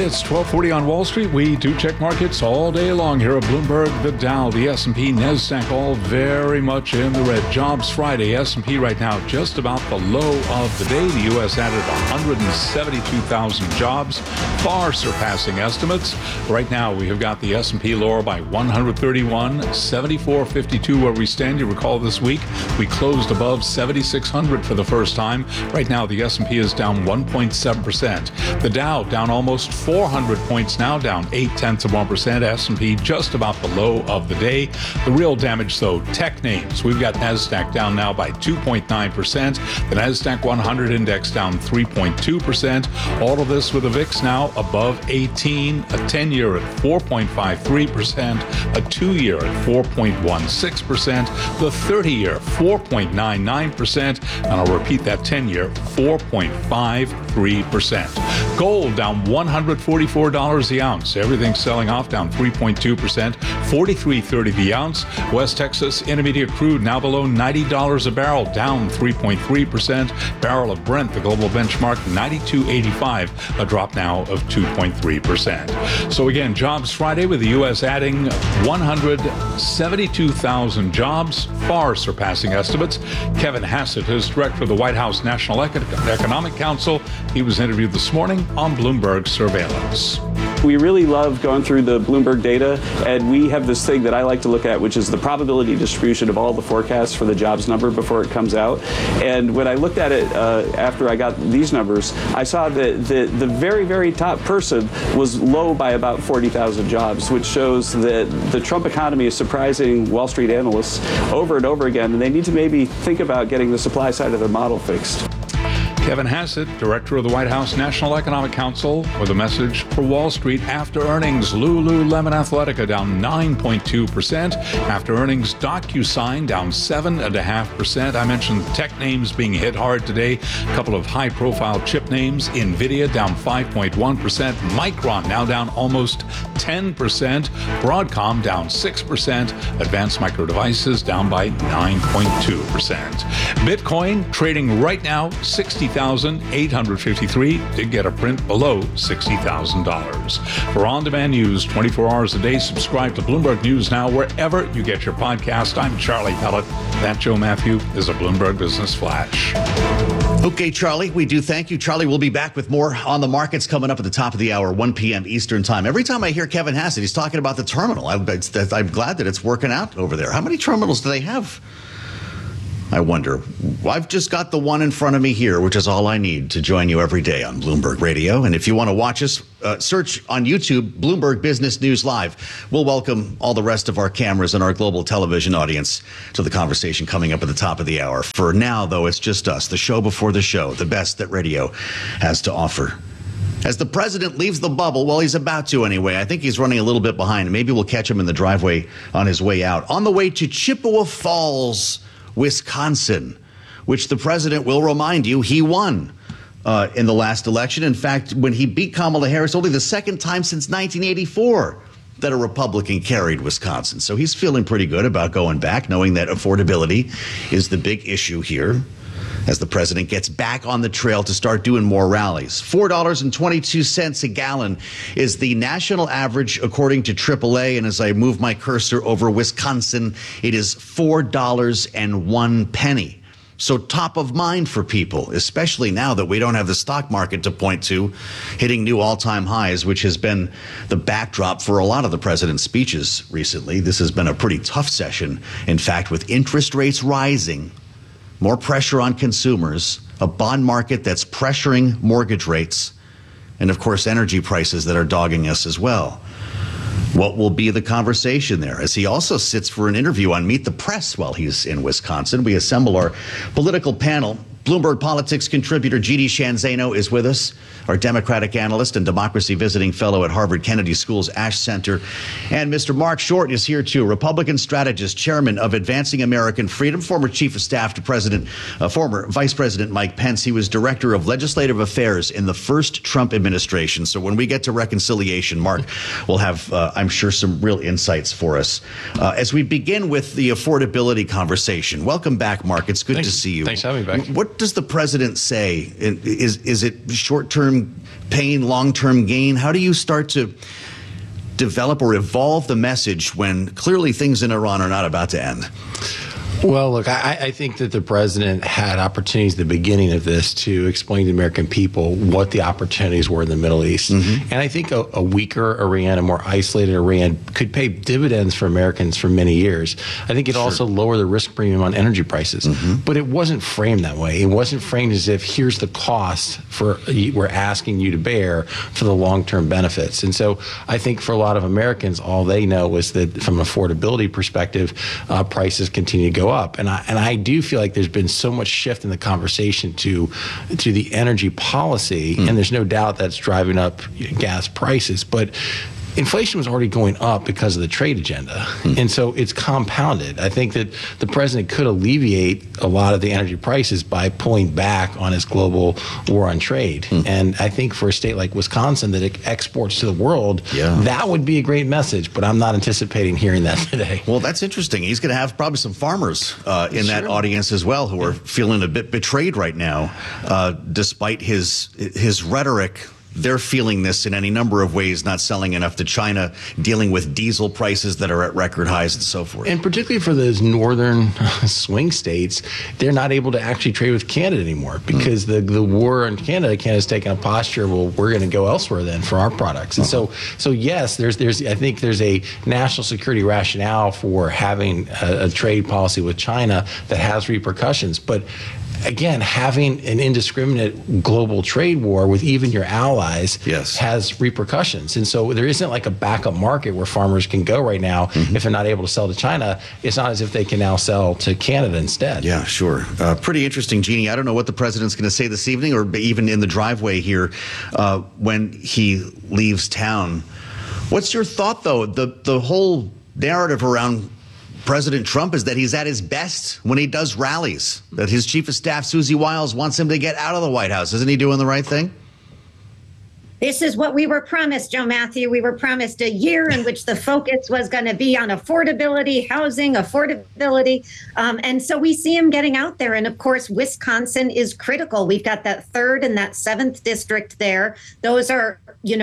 It's 12:40 on Wall Street. We do check markets all day long here at Bloomberg. The Dow, the S&P, NASDAQ, all very much in the red. Jobs Friday, S&P right now just about the low of the day. The U.S. added 172,000 jobs, far surpassing estimates. Right now, we have got the S&P lower by 131, 74.52 where we stand. You recall this week, we closed above 7,600 for the first time. Right now, the S&P is down 1.7%. The Dow down almost 400 points now, down 0.8%. S&P just about the low of the day. The real damage, though, tech names. We've got NASDAQ down now by 2.9%. The NASDAQ 100 index down 3.2%. All of this with a VIX now above 18, a 10-year at 4.53%, a 2-year at 4.16%, the 30-year 4.99%, and I'll repeat that 10-year 4.53%. Gold down $144 the ounce. Everything's selling off, down 3.2%, $43.30 the ounce. West Texas Intermediate crude now below $90 a barrel, down 3.3%. Barrel of Brent, the global benchmark, $92.85, a drop now of 2.3%. So again, Jobs Friday with the U.S. adding 172,000 jobs, far surpassing estimates. Kevin Hassett is director of the White House National Economic Council. He was interviewed this morning on Bloomberg Surveillance. We really love going through the Bloomberg data, and we have this thing that I like to look at, which is the probability distribution of all the forecasts for the jobs number before it comes out. And when I looked at it after I got these numbers, I saw that the very, very top person was low by about 40,000 jobs, which shows that the Trump economy is surprising Wall Street analysts over and over again, and they need to maybe think about getting the supply side of their model fixed. Kevin Hassett, director of the White House National Economic Council, with a message for Wall Street after earnings. Lululemon Athletica down 9.2%. After earnings, DocuSign down 7.5%. I mentioned tech names being hit hard today. A couple of high-profile chip names. NVIDIA down 5.1%. Micron now down almost 10%. Broadcom down 6%. Advanced Micro Devices down by 9.2%. Bitcoin trading right now, $60,853, did get a print below $60,000. For on-demand news 24 hours a day, subscribe to Bloomberg News Now wherever you get your podcast. I'm Charlie Pellet. That Joe Matthew is a Bloomberg Business Flash. Okay, Charlie, we do thank you. Charlie, we'll be back with more on the markets coming up at the top of the hour, 1 p.m. Eastern time. Every time I hear Kevin Hassett, he's talking about the terminal. I'm glad that it's working out over there. How many terminals do they have? I wonder. I've just got the one in front of me here, which is all I need to join you every day on Bloomberg Radio. And if you want to watch us, search on YouTube, Bloomberg Business News Live. We'll welcome all the rest of our cameras and our global television audience to the conversation coming up at the top of the hour. For now, though, it's just us, the show before the show, the best that radio has to offer. As the president leaves the bubble, well, he's about to anyway. I think he's running a little bit behind. Maybe we'll catch him in the driveway on his way out. On the way to Chippewa Falls, Wisconsin, which the president will remind you he won in the last election. In fact, when he beat Kamala Harris, only the second time since 1984 that a Republican carried Wisconsin. So he's feeling pretty good about going back, knowing that affordability is the big issue here as the president gets back on the trail to start doing more rallies. $4.22 a gallon is the national average, according to AAA. And as I move my cursor over Wisconsin, it is $4.01. So top of mind for people, especially now that we don't have the stock market to point to hitting new all-time highs, which has been the backdrop for a lot of the president's speeches recently. This has been a pretty tough session. In fact, with interest rates rising, more pressure on consumers, a bond market that's pressuring mortgage rates, and of course, energy prices that are dogging us as well. What will be the conversation there? As he also sits for an interview on Meet the Press while he's in Wisconsin, we assemble our political panel. Bloomberg Politics contributor G.D. Shanzano is with us, our Democratic analyst and democracy visiting fellow at Harvard Kennedy School's Ash Center. And Mr. Mark Short is here too, Republican strategist, chairman of Advancing American Freedom, former chief of staff to former Vice President Mike Pence. He was director of legislative affairs in the first Trump administration. So when we get to reconciliation, Mark will have, I'm sure, some real insights for us. As we begin with the affordability conversation, welcome back, Mark. It's good to see you. Thanks for having me back. What does the president say? Is it short-term pain, long-term gain? How do you start to develop or evolve the message when clearly things in Iran are not about to end? Well, look, I think that the president had opportunities at the beginning of this to explain to the American people what the opportunities were in the Middle East. And I think a weaker Iran, a more isolated Iran, could pay dividends for Americans for many years. I think it also lowered the risk premium on energy prices. But it wasn't framed that way. It wasn't framed as if here's the cost for we're asking you to bear for the long-term benefits. And so I think for a lot of Americans, all they know is that from an affordability perspective, prices continue to go up. And I do feel like there's been so much shift in the conversation to the energy policy, and there's no doubt that's driving up gas prices. But inflation was already going up because of the trade agenda. And so it's compounded. I think that the president could alleviate a lot of the energy prices by pulling back on his global war on trade. And I think for a state like Wisconsin that exports to the world, that would be a great message. But I'm not anticipating hearing that today. Well, that's interesting. He's going to have probably some farmers in that audience as well who are feeling a bit betrayed right now, despite his rhetoric. They're feeling this in any number of ways, not selling enough to China, dealing with diesel prices that are at record highs and so forth. And particularly for those northern swing states, they're not able to actually trade with Canada anymore because the war in Canada's taken a posture, well, we're going to go elsewhere then for our products. And so yes, there's I think there's a national security rationale for having a trade policy with China that has repercussions. But again, having an indiscriminate global trade war with even your allies has repercussions. And so there isn't like a backup market where farmers can go right now. If they're not able to sell to China, it's not as if they can now sell to Canada instead. Yeah, sure. Pretty interesting, Jeannie. I don't know what the president's going to say this evening or even in the driveway here when he leaves town. What's your thought, though? The whole narrative around President Trump is that he's at his best when he does rallies, that his chief of staff, Susie Wiles, wants him to get out of the White House. Isn't he doing the right thing? This is what we were promised, Joe Matthew. We were promised a year in which the focus was going to be on affordability, housing, affordability. And so we see him getting out there. And of course, Wisconsin is critical. We've got that 3rd and that 7th district there. Those are,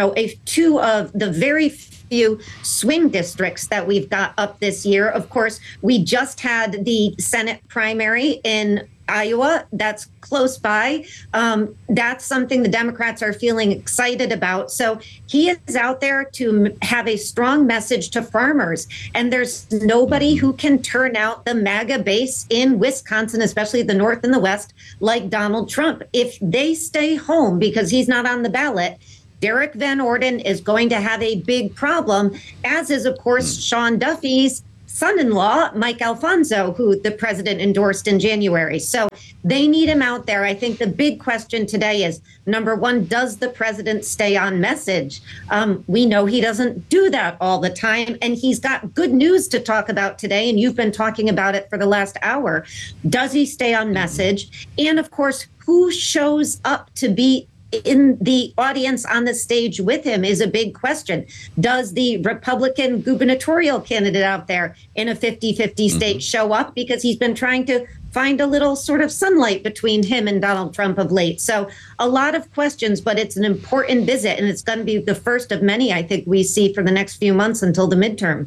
two of the very few swing districts that we've got up this year. Of course, we just had the Senate primary in Iowa. That's close by. That's something the Democrats are feeling excited about. So he is out there to have a strong message to farmers. And there's nobody who can turn out the MAGA base in Wisconsin, especially the North and the West, like Donald Trump. If they stay home because he's not on the ballot, Derek Van Orden is going to have a big problem, as is, of course, Sean Duffy's son-in-law, Mike Alfonso, who the president endorsed in January. So they need him out there. I think the big question today is, number one, does the president stay on message? We know he doesn't do that all the time, and he's got good news to talk about today, and you've been talking about it for the last hour. Does he stay on message? And of course, who shows up to be in the audience on the stage with him is a big question. Does the Republican gubernatorial candidate out there in a 50-50 state show up? Because he's been trying to find a little sort of sunlight between him and Donald Trump of late. So a lot of questions, but it's an important visit, and it's going to be the first of many, I think, we see for the next few months until the midterm.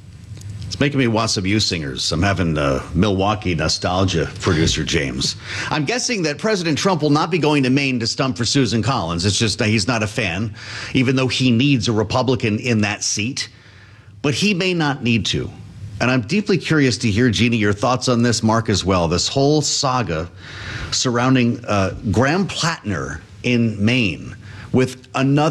It's making me want some U-singers. I'm having Milwaukee nostalgia, producer James. I'm guessing that President Trump will not be going to Maine to stump for Susan Collins. It's just he's not a fan, even though he needs a Republican in that seat. But he may not need to. And I'm deeply curious to hear, Jeannie, your thoughts on this, Mark, as well. This whole saga surrounding Graham Plattner in Maine, with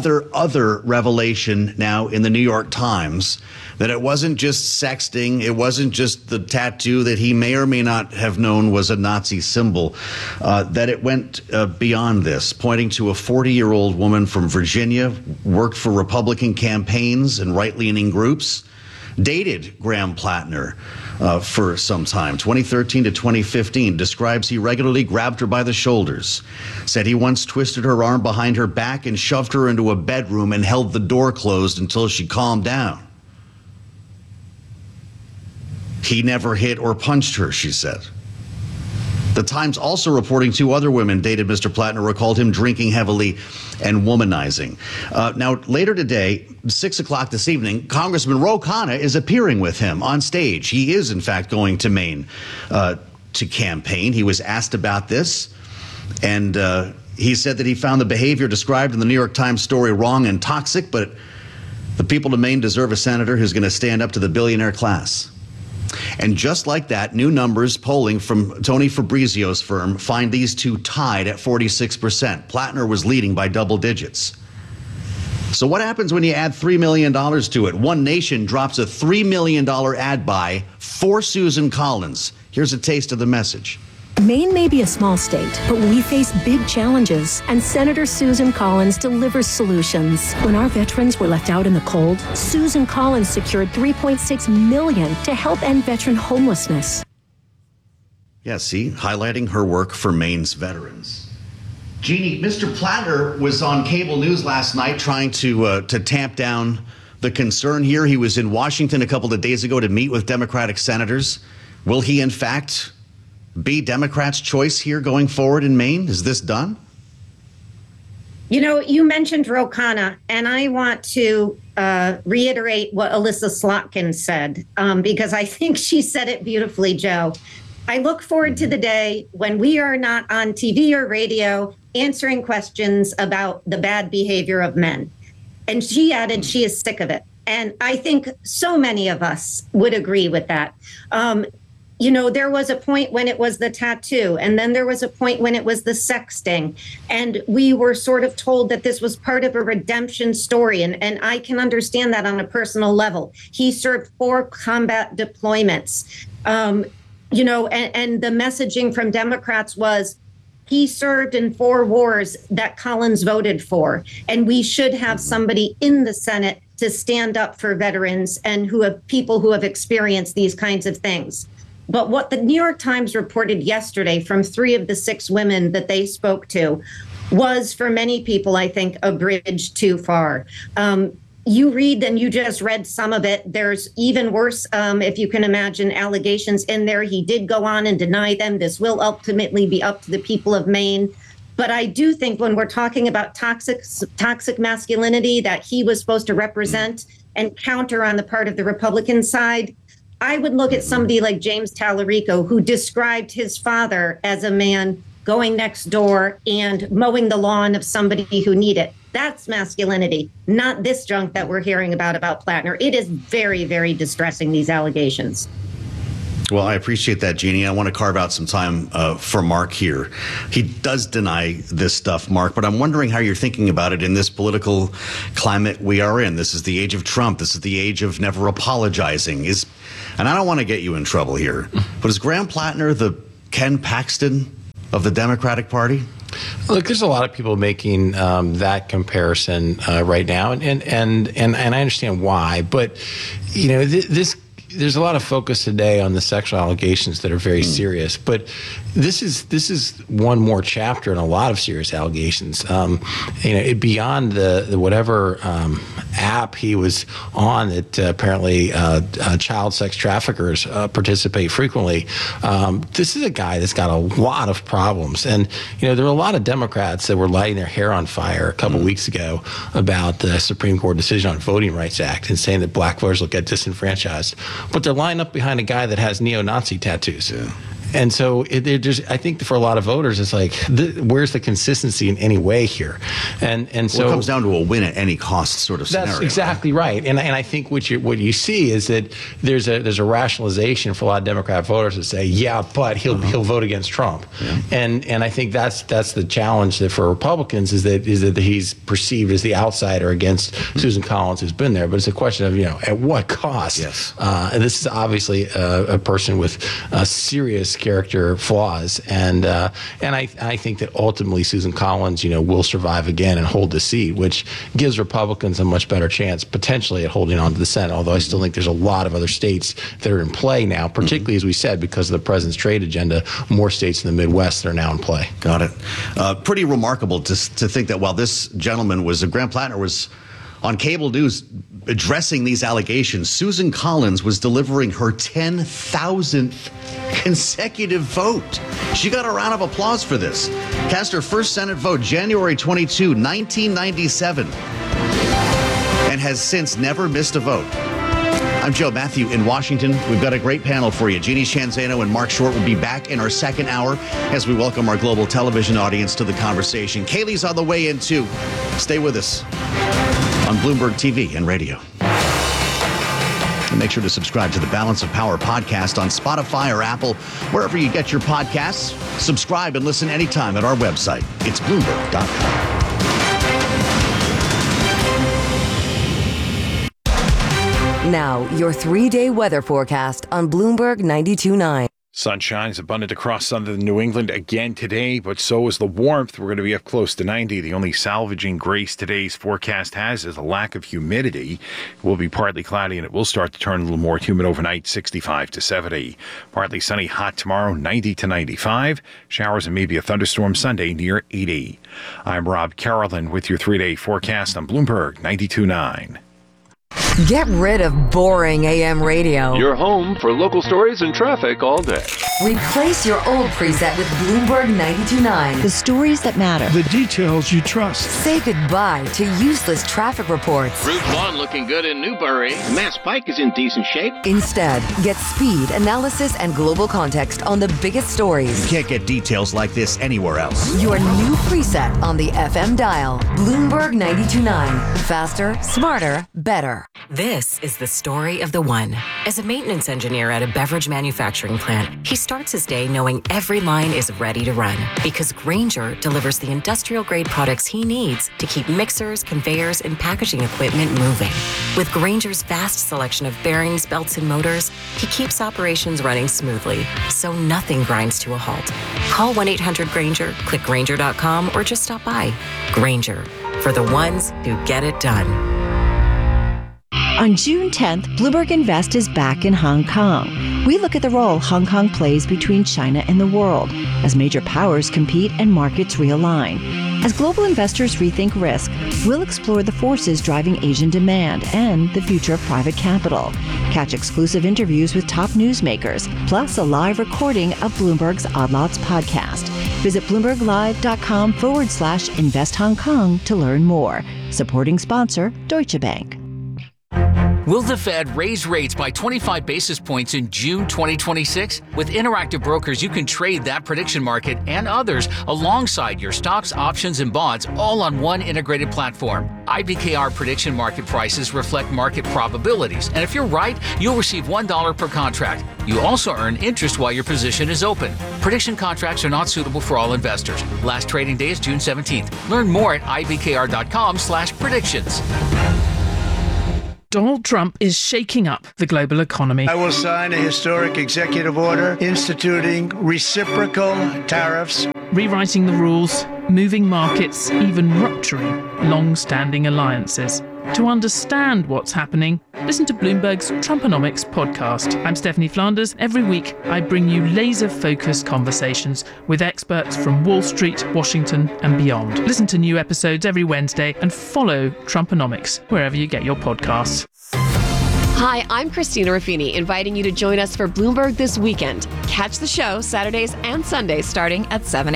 other revelation now in the New York Times that it wasn't just sexting, it wasn't just the tattoo that he may or may not have known was a Nazi symbol, that it went beyond this, pointing to a 40-year-old woman from Virginia, worked for Republican campaigns and right-leaning groups, dated Graham Plattner for some time, 2013 to 2015, describes he regularly grabbed her by the shoulders, said he once twisted her arm behind her back and shoved her into a bedroom and held the door closed until she calmed down. He never hit or punched her, she said. The Times also reporting 2 other women dated Mr. Plattner recalled him drinking heavily and womanizing. Now, later today, 6 o'clock this evening, Congressman Ro Khanna is appearing with him on stage. He is, in fact, going to Maine to campaign. He was asked about this, and he said that he found the behavior described in the New York Times story wrong and toxic, but the people of Maine deserve a senator who's going to stand up to the billionaire class. And just like that, new numbers polling from Tony Fabrizio's firm find these two tied at 46%. Plattner was leading by double digits. So what happens when you add $3 million to it? One Nation drops a $3 million ad buy for Susan Collins. Here's a taste of the message. Maine may be a small state, but we face big challenges, and Senator Susan Collins delivers solutions. When our veterans were left out in the cold, Susan Collins secured $3.6 million to help end veteran homelessness. Yeah, see, highlighting her work for Maine's veterans. Jeannie, Mr. Plattner was on cable news last night trying to tamp down the concern here. He was in Washington a couple of days ago to meet with Democratic senators. Will he, in fact, be Democrats' choice here going forward in Maine? Is this done? You know, you mentioned Ro Khanna, and I want to reiterate what Alyssa Slotkin said, because I think she said it beautifully, Joe. I look forward to the day when we are not on TV or radio answering questions about the bad behavior of men. And she added she is sick of it. And I think so many of us would agree with that. You know, there was a point when it was the tattoo, and then there was a point when it was the sexting. And we were sort of told that this was part of a redemption story. And I can understand that on a personal level. He served 4 combat deployments. You know, and the messaging from Democrats was he served in 4 wars that Collins voted for. And we should have somebody in the Senate to stand up for veterans and who have people who have experienced these kinds of things. But what the New York Times reported yesterday from 3 of the 6 women that they spoke to was, for many people, I think, a bridge too far. You read, and you just read some of it. There's even worse, if you can imagine, allegations in there. He did go on and deny them. This will ultimately be up to the people of Maine. But I do think when we're talking about toxic masculinity that he was supposed to represent and counter on the part of the Republican side, I would look at somebody like James Tallarico, who described his father as a man going next door and mowing the lawn of somebody who needed it. That's masculinity, not this junk that we're hearing about Plattner. It is very, very distressing, these allegations. Well, I appreciate that, Jeannie. I want to carve out some time for Mark here. He does deny this stuff, Mark, but I'm wondering how you're thinking about it in this political climate we are in. This is the age of Trump. This is the age of never apologizing. And I don't want to get you in trouble here, but is Graham Plattner the Ken Paxton of the Democratic Party? Look, there's a lot of people making that comparison right now, and I understand why. But you know, there's a lot of focus today on the sexual allegations that are very serious. But this is one more chapter in a lot of serious allegations. You know, beyond the whatever app he was on that apparently child sex traffickers participate frequently. This is a guy that's got a lot of problems. And, you know, there were a lot of Democrats that were lighting their hair on fire a couple weeks ago about the Supreme Court decision on Voting Rights Act and saying that black voters will get disenfranchised. But they're lining up behind a guy that has neo-Nazi tattoos. Yeah. And so I think for a lot of voters, it's like, where's the consistency in any way here? And so it comes down to a win at any cost sort of scenario. That's exactly right. And I think what you see is that there's a rationalization for a lot of Democrat voters that say, yeah, but he'll vote against Trump. Yeah. And I think that's the challenge that for Republicans is that he's perceived as the outsider against Susan Collins, who's been there. But it's a question of, you know, at what cost? Yes. And this is obviously a person with serious character flaws, and I think that ultimately Susan Collins, you know, will survive again and hold the seat, which gives Republicans a much better chance potentially at holding on to the Senate. Although I still think there's a lot of other states that are in play now, particularly as we said because of the president's trade agenda. More states in the Midwest that are now in play. Got it. Pretty remarkable to think that while this gentleman Graham Plattner was on cable news addressing these allegations. Susan Collins was delivering her 10,000th consecutive vote. She got a round of applause for this. Cast her first Senate vote January 22, 1997, and has since never missed a vote. I'm Joe Matthew in Washington. We've got a great panel for you. Jeannie Shanzano and Mark Short will be back in our second hour as we welcome our global television audience to the conversation. Kaylee's on the way in, too. Stay with us on Bloomberg TV and radio. And make sure to subscribe to the Balance of Power podcast on Spotify or Apple, wherever you get your podcasts. Subscribe and listen anytime at our website. It's Bloomberg.com. Now, your 3-day weather forecast on Bloomberg 92.9. Sunshine is abundant across southern New England again today, but so is the warmth. We're going to be up close to 90. The only salvaging grace today's forecast has is a lack of humidity. It will be partly cloudy, and it will start to turn a little more humid overnight, 65 to 70. Partly sunny, hot tomorrow, 90 to 95. Showers and maybe a thunderstorm Sunday near 80. I'm Rob Carolyn with your 3-day forecast on Bloomberg 92.9. Get rid of boring AM radio. Your home for local stories and traffic all day. Replace your old preset with Bloomberg 92.9. The stories that matter. The details you trust. Say goodbye to useless traffic reports. Route 1 looking good in Newbury. Mass Pike is in decent shape. Instead, get speed, analysis, and global context on the biggest stories. You can't get details like this anywhere else. Your new preset on the FM dial. Bloomberg 92.9. Faster, smarter, better. This is the story of the one. As a maintenance engineer at a beverage manufacturing plant, he starts his day knowing every line is ready to run because Grainger delivers the industrial-grade products he needs to keep mixers, conveyors, and packaging equipment moving. With Grainger's vast selection of bearings, belts, and motors, he keeps operations running smoothly, so nothing grinds to a halt. Call 1-800-GRAINGER, click Grainger.com, or just stop by. Grainger, for the ones who get it done. On June 10th, Bloomberg Invest is back in Hong Kong. We look at the role Hong Kong plays between China and the world as major powers compete and markets realign. As global investors rethink risk, we'll explore the forces driving Asian demand and the future of private capital. Catch exclusive interviews with top newsmakers, plus a live recording of Bloomberg's Odd Lots podcast. Visit BloombergLive.com/Invest Hong Kong to learn more. Supporting sponsor, Deutsche Bank. Will the Fed raise rates by 25 basis points in June 2026? With Interactive Brokers, you can trade that prediction market and others alongside your stocks, options, and bonds, all on one integrated platform. IBKR prediction market prices reflect market probabilities, and if you're right, you'll receive $1 per contract. You also earn interest while your position is open. Prediction contracts are not suitable for all investors. Last trading day is June 17th. Learn more at ibkr.com/predictions. Donald Trump is shaking up the global economy. I will sign a historic executive order instituting reciprocal tariffs, rewriting the rules, moving markets, even rupturing long-standing alliances. To understand what's happening, listen to Bloomberg's Trumponomics podcast. I'm Stephanie Flanders. Every week, I bring you laser-focused conversations with experts from Wall Street, Washington, and beyond. Listen to new episodes every Wednesday and follow Trumponomics wherever you get your podcasts. Hi, I'm Christina Ruffini, inviting you to join us for Bloomberg This Weekend. Catch the show Saturdays and Sundays starting at 7 a.m.